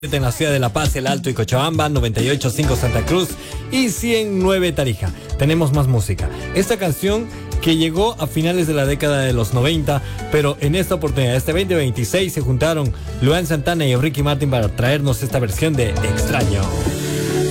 En la ciudad de La Paz, El Alto y Cochabamba, 98.5 Santa Cruz y 100.9 Tarija. Tenemos más música. Esta canción que llegó a finales de la década de los 90, pero en esta oportunidad, este 2026, se juntaron Luan Santana y Ricky Martin para traernos esta versión de Extraño.